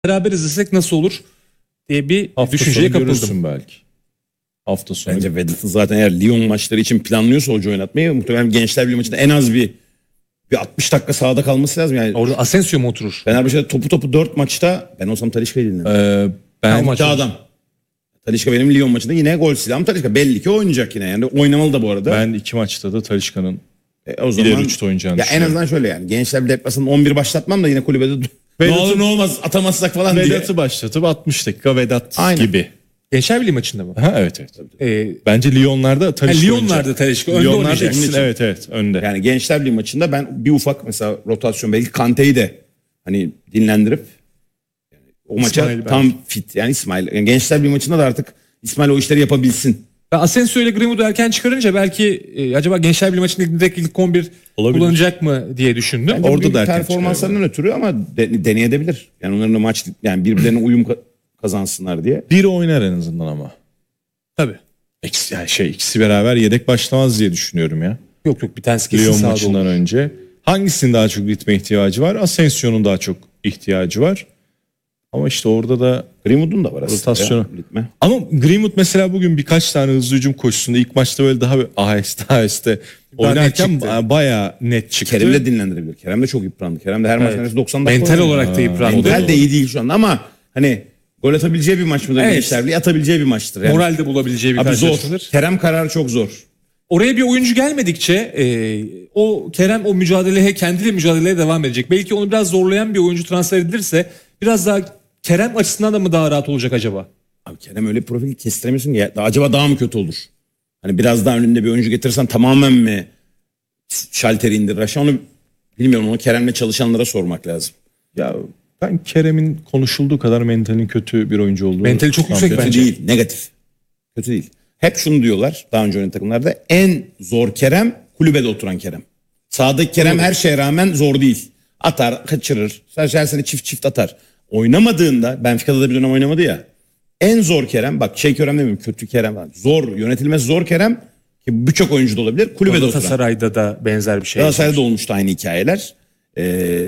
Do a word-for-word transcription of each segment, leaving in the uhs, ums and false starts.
beraber izlesek nasıl olur diye bir Hafta düşünceye sonu kapıldım. görürsün belki. Hafta sonu. Bence Vedat'ın zaten eğer Lyon maçları için planlıyorsa hoca oynatmayı, muhtemelen Gençler Birliği maçında en az bir bir altmış dakika sahada kalması lazım. Yani Orada Asensio mu oturur? Fenerbahçe'de topu topu dört maçta, ben olsam Talisca'yı dinlerim. Ee, ben İki adam. Talisca benim Lyon maçında yine gol silahım. Talisca belli ki oynayacak yine. Yani oynamalı da bu arada. ben iki maçta da Talisca'nın E, o zaman ileri uçta oynayacağını ya en düşünüyorum. azından şöyle yani. Gençler Birliği deplasmanında on bir başlatmam da yine kulübede ne Vedat'ı- olur ne olmaz atamazsak falan diye. Vedat'ı başlatıp altmış dakika Vedat Aynen. gibi. Gençler Birliği maçında mı? Ha, evet evet. Ee, Bence Lyon'larda Talisca Ha, oynayacak. Lyon'larda Talisca önde Lyon'larda oynayacak. ikisini- evet evet önde. Yani Gençler Birliği maçında ben bir ufak mesela rotasyon, belki Kante'yi de hani dinlendirip yani o maça İsmail belki. tam fit. Yani İsmail. Yani Gençler Birliği maçında da artık İsmail o işleri yapabilsin. ben Asensio ile Greenwood'u erken çıkarınca belki e, acaba Gençler Birliği maçında direkt ilk on bir Olabilir. kullanacak mı diye düşündüm. Orada Orada da da erken performanslarından ötürü ama de, deneyebilir. Yani onların da maç yani birbirlerine uyum ka- kazansınlar diye. Biri oynar en azından ama. Tabii. İkisi, yani şey ikisi beraber yedek başlamaz diye düşünüyorum ya. Yok yok bir tanesi kesin Lyon sahada maçından olur. önce. Hangisinin daha çok ritme ihtiyacı var? Asensio'nun daha çok ihtiyacı var. Ama işte orada da Greenwood'un da var aslında. rotasyonu. Ya, ritme. Ama Greenwood mesela bugün birkaç tane hızlı hücum koşusunda ilk maçta böyle daha aheste aheste Daha oynarken net çıktı. ba- bayağı net çıktı. Kerem de dinlendirebilir. Kerem de çok yıprandı. Kerem de her maç Evet. neredeyse doksan dakika Mental oynuyor. olarak da yıprandı. Mental de iyi değil şu anda ama hani gol atabileceği bir maç mıdır? Evet. Gençler Birliği atabileceği bir maçtır. Yani. Moralde bulabileceği bir Abi zor. karşılaşmadır. Kerem kararı çok zor. Oraya bir oyuncu gelmedikçe e, o Kerem o mücadeleye kendiyle mücadeleye devam edecek. Belki onu biraz zorlayan bir oyuncu transfer edilirse biraz daha Kerem açısından da mı daha rahat olacak acaba? Abi Kerem öyle bir profil kestiremiyorsun ki. Ya, acaba daha mı kötü olur? Hani biraz daha önünde bir oyuncu getirirsen tamamen mi şalteri indirir aşağı, onu bilmiyorum. Onu Kerem'le çalışanlara sormak lazım. Ya ben Kerem'in konuşulduğu kadar mentalin kötü bir oyuncu olduğunu. Mentali çok yüksek Kötü bence. değil, negatif. Kötü değil. Hep şunu diyorlar daha önce oynayan takımlarda. En zor Kerem kulübede oturan Kerem. Sağdaki Kerem her şeye rağmen zor değil. Atar, kaçırır. Sadece her sene çift çift atar. Oynamadığında, Benfica'da da bir dönem oynamadı ya. En zor Kerem, bak şey Kerem demiyorum, kötü Kerem var. Zor, yönetilmez zor Kerem ki birçok oyuncu da olabilir. Kulübede oturan. Galatasaray'da da benzer bir şey. Galatasaray'da da olmuştu aynı hikayeler. Ee,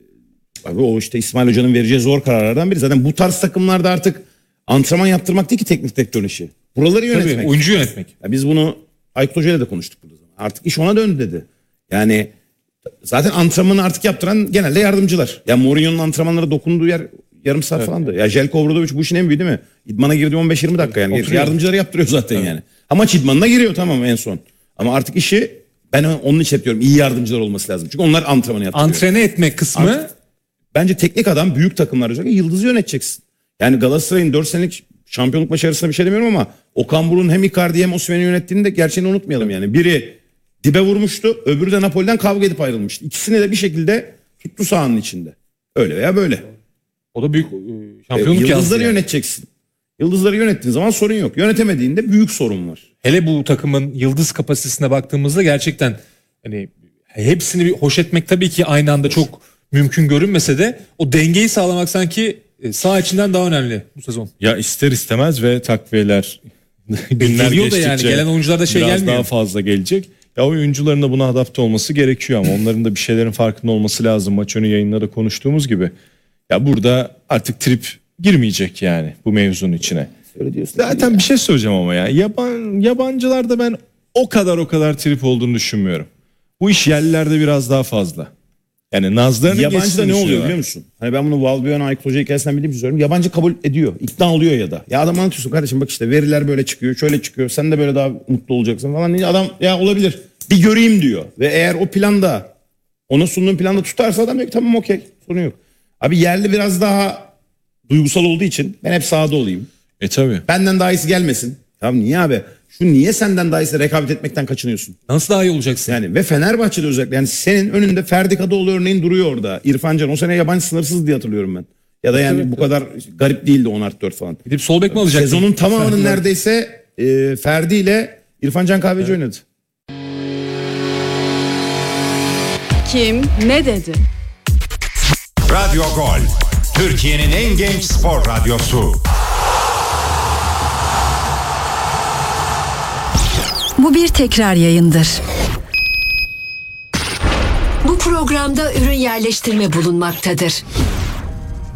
abi o işte İsmail Hoca'nın vereceği zor kararlardan biri. Zaten bu tarz takımlarda artık antrenman yaptırmak değil ki teknik direktörün işi. Buraları yönetmek. Tabii, oyuncu yönetmek. Ya biz bunu Aykut Hoca'yla da konuştuk burada. Artık iş ona döndü dedi. Yani zaten antrenmanı artık yaptıran genelde yardımcılar. Ya Mourinho'nun antrenmanlara dokunduğu yer yarım saat falandı. Ya Jelko Obradović bu işin en büyüğü değil mi? İdmana girdi on beş yirmi dakika yani. Oturuyor. Yardımcıları yaptırıyor zaten yani. Ama maç idmanına giriyor tamam en son. Ama artık işi ben onun için hep diyorum iyi yardımcılar olması lazım. Çünkü onlar antrenmanı yaptırıyor. Antrene etme kısmı Artık bence teknik adam büyük takımlar özellikle yıldızı yöneteceksin. Yani Galatasaray'ın dört senelik şampiyonluk başarısına bir şey demiyorum ama Okan Buruk'un hem Icardi hem Osimhen'i yönettiğini de gerçeğini unutmayalım yani. Biri dibe vurmuştu, öbürü de Napoli'den kavga edip ayrılmıştı. İkisini de bir şekilde tuttu sahanın içinde. Öyle veya böyle. o da büyük e, E, şampiyonluk yazdı. yıldızları yani. yöneteceksin. Yıldızları yönettiğin zaman sorun yok. Yönetemediğinde büyük sorun var. Hele bu takımın yıldız kapasitesine baktığımızda gerçekten hani hepsini bir hoş etmek tabii ki aynı anda çok mümkün görünmese de o dengeyi sağlamak sanki e, sağ içinden daha önemli bu sezon. Ya ister istemez ve takviyeler günler Geliyor da geçtikçe yani, gelen oyuncularda şey biraz gelmiyor. daha fazla gelecek. Ya oyuncuların da buna adapte olması gerekiyor ama onların da bir şeylerin farkında olması lazım. Maç önü yayınlarda konuştuğumuz gibi. Ya burada artık trip girmeyecek yani bu mevzunun içine. Öyle diyorsun. Zaten bir şey söyleyeceğim ama ya yaban, yabancılarda ben o kadar o kadar trip olduğunu düşünmüyorum. Bu iş yerlilerde biraz daha fazla. Yani nazlarının Yabancıda geçtiğini ne oluyor düşünüyorlar. biliyor musun? Hani ben bunu Valbuena, Aykut Hoca hikayesinden bildiğim için söylüyorum. Yabancı kabul ediyor. İkna oluyor ya da. Ya adam anlatıyorsun kardeşim bak işte veriler böyle çıkıyor. Şöyle çıkıyor. Sen de böyle daha mutlu olacaksın falan. deyince adam ya olabilir. Bir göreyim diyor. Ve eğer o planda ona sunduğun planda tutarsa adam diyor ki tamam okey. Sorun yok. Abi yerli biraz daha duygusal olduğu için ben hep sahada olayım. E tabi. Benden daha iyisi gelmesin. Tamam niye abi? Şu niye senden daha iyisi rekabet etmekten kaçınıyorsun? Nasıl daha iyi olacaksın? Yani ve Fenerbahçe'de özellikle yani senin önünde Ferdi Kadıoğlu örneğin duruyor orada. İrfan Can o sene yabancı sınırsız diye hatırlıyorum ben. Ya da yani Evet, bu kadar garip değildi on artı dört falan. Gidip sol bek mi alacaksın? Sezonun tamamının Ferdi var. neredeyse e, Ferdi ile İrfan Can Kahveci oynadı. Kim ne dedi? Radyo Gol, Türkiye'nin en genç spor radyosu. Bu bir tekrar yayındır. Bu programda ürün yerleştirme bulunmaktadır.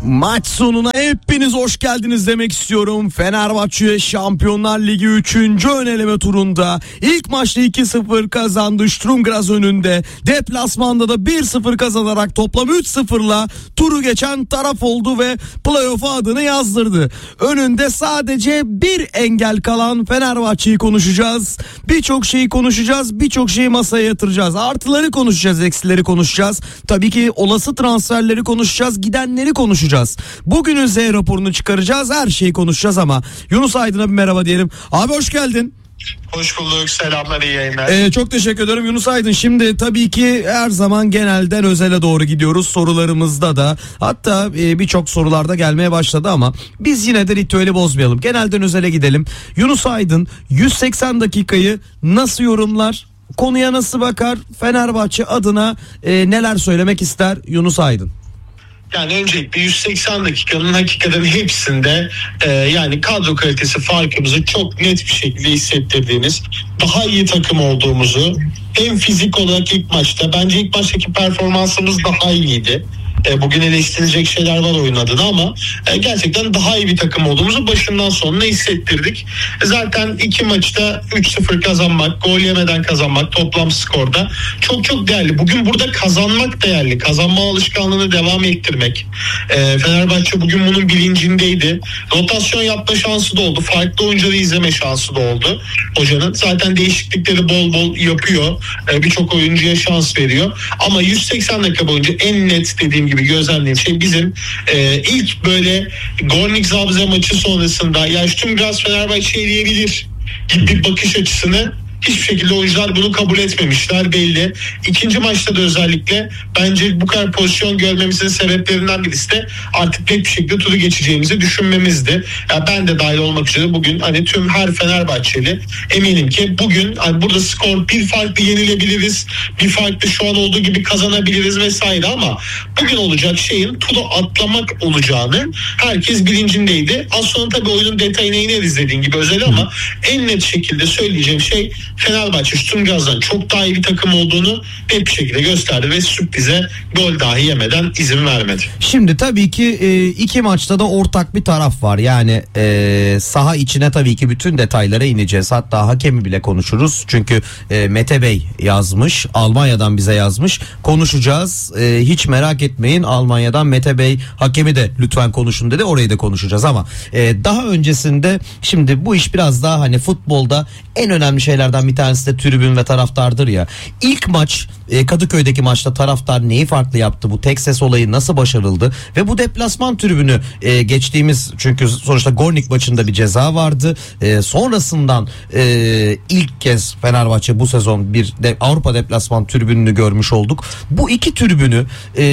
Maç sonuna hepiniz hoş geldiniz demek istiyorum. Fenerbahçe Şampiyonlar Ligi üçüncü ön eleme turunda ilk maçta iki sıfır kazandı. Sturm Graz önünde. Deplasmanda da bir sıfır kazanarak toplam üç sıfırla turu geçen taraf oldu ve playoff'a adını yazdırdı. Önünde sadece bir engel kalan Fenerbahçe'yi konuşacağız. Birçok şeyi konuşacağız. Birçok şeyi masaya yatıracağız. Artıları konuşacağız, eksileri konuşacağız. Tabii ki olası transferleri konuşacağız. Gidenleri konuşacağız. Bugünün Z raporunu çıkaracağız. Her şeyi konuşacağız ama Yunus Aydın'a bir merhaba diyelim. Abi hoş geldin. Hoş bulduk. Selamlar, iyi yayınlar. Ee, çok teşekkür ederim Yunus Aydın. Şimdi tabii ki her zaman genelden özele doğru gidiyoruz sorularımızda da. Hatta e, birçok sorularda gelmeye başladı ama biz yine de ritüeli bozmayalım. Genelden özele gidelim. Yunus Aydın yüz seksen dakikayı nasıl yorumlar? Konuya nasıl bakar? Fenerbahçe adına e, neler söylemek ister Yunus Aydın? Yani öncelikle yüz seksen dakikanın hakikaten hepsinde e, yani kadro kalitesi farkımızı çok net bir şekilde hissettirdiğimiz, daha iyi takım olduğumuzu, hem fizik olarak ilk maçta, bence ilk maçtaki performansımız daha iyiydi. E, bugün eleştirilecek şeyler var oyun adına ama e, gerçekten daha iyi bir takım olduğumuzu başından sonuna hissettirdik. E, zaten iki maçta üç sıfır kazanmak, gol yemeden kazanmak toplam skorda çok çok değerli. Bugün burada kazanmak değerli. Kazanma alışkanlığını devam ettirmek. E, Fenerbahçe bugün bunun bilincindeydi. Rotasyon yapma şansı da oldu. Farklı oyuncuları izleme şansı da oldu. Hocanın zaten değişiklikleri bol bol yapıyor. E, birçok oyuncuya şans veriyor. Ama yüz seksen dakika boyunca en net dediğim gibi gözlemlediğim şey bizim e, ilk böyle Gornik Zabrze maçı sonrasında ya Sturm Graz Fenerbahçe'yi eleyebilir gibi bir bakış açısını hiçbir şekilde oyuncular bunu kabul etmemişler belli. İkinci maçta da özellikle bence bu kadar pozisyon görmemizin sebeplerinden birisi de artık net bir şekilde turu geçeceğimizi düşünmemizdi. Ya ben de dahil olmak üzere bugün hani tüm her Fenerbahçeli eminim ki bugün hani burada skor bir farklı yenilebiliriz, bir farklı şu an olduğu gibi kazanabiliriz vesaire ama bugün olacak şeyin turu atlamak olacağını herkes bilincindeydi. Az sonra tabii oyunun detayına ineriz dediğin gibi özel ama en net şekilde söyleyeceğim şey Fenerbahçe Sturm Graz'dan çok daha iyi bir takım olduğunu net bir şekilde gösterdi ve sürprize gol dahi yemeden izin vermedi. Şimdi tabii ki e, iki maçta da ortak bir taraf var. Yani e, saha içine tabii ki bütün detaylara ineceğiz. Hatta hakemi bile konuşuruz. Çünkü e, Mete Bey yazmış. Almanya'dan bize yazmış. Konuşacağız. E, hiç merak etmeyin. Almanya'dan Mete Bey hakemi de lütfen konuşun dedi. Orayı da konuşacağız ama e, daha öncesinde şimdi bu iş biraz daha hani futbolda en önemli şeylerden bir tanesi de tribün ve taraftardır ya. İlk maç e, Kadıköy'deki maçta taraftar neyi farklı yaptı? Bu tek ses olayı nasıl başarıldı? Ve bu deplasman tribünü e, geçtiğimiz çünkü sonuçta Gornik maçında bir ceza vardı. E, sonrasından e, ilk kez Fenerbahçe bu sezon bir de Avrupa deplasman tribününü görmüş olduk. Bu iki tribünü e,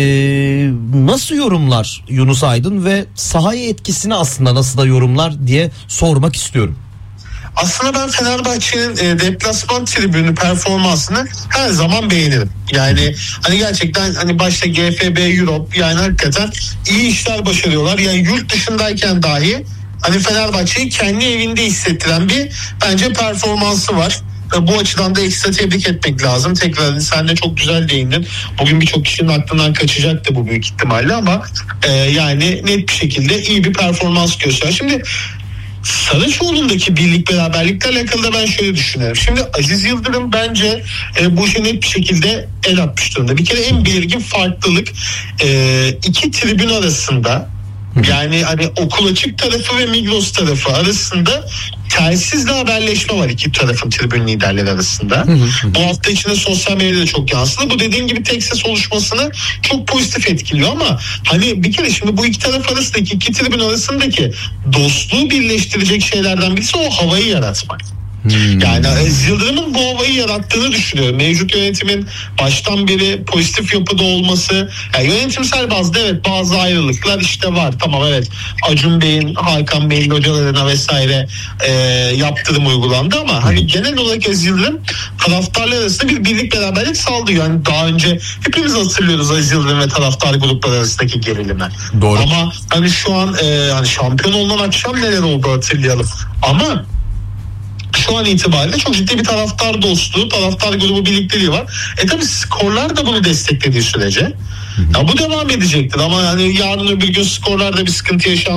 nasıl yorumlar Yunus Aydın ve sahaya etkisini aslında nasıl da yorumlar diye sormak istiyorum. Aslında ben Fenerbahçe'nin e, deplasman tribünü performansını her zaman beğenirim. Yani hani gerçekten hani başta G F B Europe yani hakikaten iyi işler başarıyorlar. Yani yurt dışındayken dahi hani Fenerbahçe'yi kendi evinde hissettiren bir bence performansı var. Bu açıdan da ekstra tebrik etmek lazım. Tekrar sen de çok güzel değindin. Bugün birçok kişinin aklından kaçacaktı bu büyük ihtimalle ama e, yani net bir şekilde iyi bir performans gösteriyor. Şimdi Saraçoğlu'ndaki birlik beraberlikle alakalı da ben şöyle düşünüyorum. Şimdi Aziz Yıldırım bence e, bu işe net bir şekilde el atmış durumda. Bir kere en belirgin farklılık e, iki tribün arasında yani hani Okul Açık tarafı ve Migros tarafı arasında telsizle haberleşme var iki tarafın tribün liderleri arasında. Bu hafta içinde sosyal medyada çok yansıdı. Bu dediğin gibi tek ses oluşmasını çok pozitif etkiliyor ama hani bir kere şimdi bu iki taraf arasındaki iki tribün arasındaki dostluğu birleştirecek şeylerden birisi o havayı yaratmak. Hmm. Yani Yıldırım'ın bu havayı yarattığını düşünüyorum. Mevcut yönetimin baştan beri pozitif yapıda olması. Yani yönetimsel bazda evet bazı ayrılıklar işte var. Tamam evet Acun Bey'in, Hakan Bey'in hocalarına vesaire e, yaptırım uygulandı ama hani genel olarak Aziz Yıldırım taraftarlar arasında bir birlik beraberlik sağlıyor. Yani daha önce hepimiz hatırlıyoruz Aziz Yıldırım ve taraftar grupları arasındaki gerilimi. Doğru. Ama hani şu an e, hani şampiyon olunan akşam neler oldu hatırlayalım. Ama şu an itibariyle çok ciddi bir taraftar dostluğu, taraftar grubu birlikteliği var. E tabi skorlar da bunu desteklediği sürece Ya bu devam edecektir ama yani yarın öbür gün skorlarda bir sıkıntı yaşandı